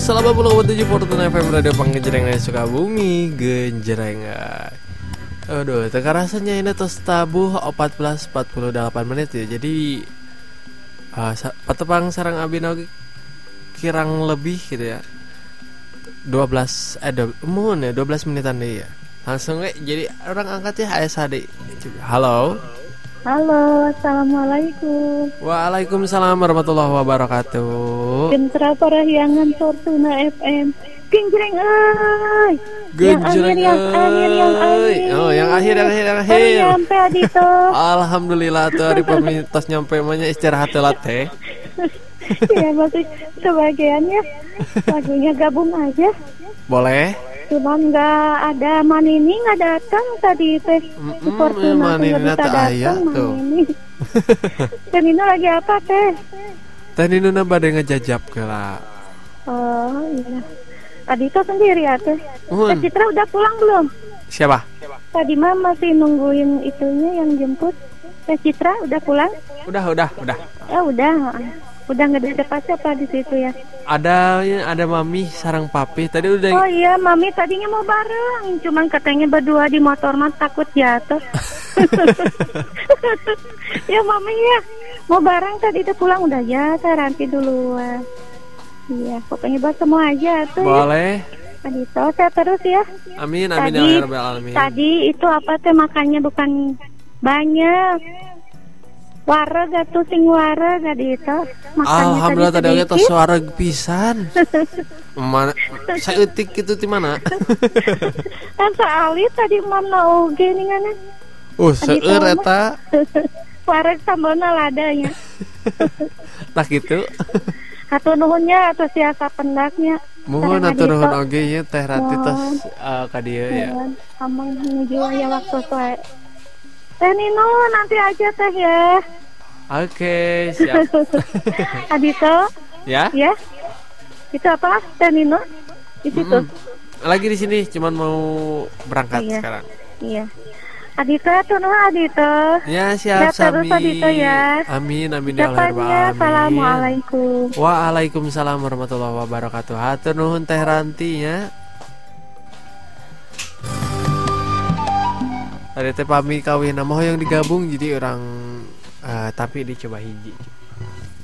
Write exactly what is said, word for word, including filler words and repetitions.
Selama puluh tujuh Fortuna F M Radio Panggenjreng Sukabumi Genjrengan. Aduh, teka rasanya ini tos tabuh empat belas empat puluh delapan menit ya. Jadi uh, patepang sarang abina kirang lebih gitu ya. dua belas eh mun ya dua belas menitan deh ya. Langsung we, jadi orang angkat ya A S H D. Halo. Halo, assalamualaikum. Waalaikumsalam warahmatullahi wabarakatuh. Gentra parahyangan Fortuna F M. Genjreng euy. Genjreng yang akhir yang akhir. Oh, yang akhir yang akhir yang akhir. Baru nyampe Adito. Alhamdulillah tuh hari pemintas nyampe manya istirahat telat teh. Ya masih sebagiannya lagunya gabung aja. Boleh. Cuman nggak ada Manini nggak datang tadi teh. Mm-mm, Fortuna Manini nggak bisa tak aya datang tuh. Manini. Dan ini lagi apa teh? Tadi nuna bade ngejajab ke lah. Oh iya. Adito sendiri ya teh. Uhun. Teh Citra udah pulang belum? Siapa? Tadi mah masih nungguin itunya yang jemput. Teh Citra udah pulang? Udah, udah, udah. Ya udah. Udah nggak ada siapa di situ ya? Ada ada mami sarang papi tadi udah. Oh iya, mami tadinya mau bareng, cuman katanya berdua di motor mah takut jatuh. Ya mami ya, mau bareng tadi itu pulang udah ya, saya ranti duluan. Iya, pokoknya buat semua aja tuh. Boleh. Ya. Adito, saya terus ya. Amin, amin Tadi, ya rabbal alamin. tadi itu apa teh makannya bukan banyak. Wareg atuh sing wareg Adito. Alhamdulillah tadi oge tos suara pisan. Mana saeutik kitu ti mana? Kan saali tadi mamna oge ninganan. Oh, seueur eta. Wareg sambelna ladanya. Tah kitu. Hatur nuhunnya atuh siasa pendaknya. Mohon atur nuhun oge nya Teh Rati tos uh, ka dieu ya. Amang menuju aya waktu wae. Teh Nino nanti aja teh ya. Oke, siap. Adito. Ya? Ya. Itu apa? Teh Nino di situ. Mm-mm. Lagi di sini, cuman mau berangkat iya. sekarang. Iya. Adito, tuh Adito. Ya, siap Sami. Sami. Adito ya. Amin, amin ya Allah rabbal alamin. Assalamualaikum. Waalaikumsalam warahmatullahi wabarakatuh. Hatur nuhun Teh Ranti ya. Tadi teh pami kawin nama yang digabung jadi orang uh, tapi dicoba hiji.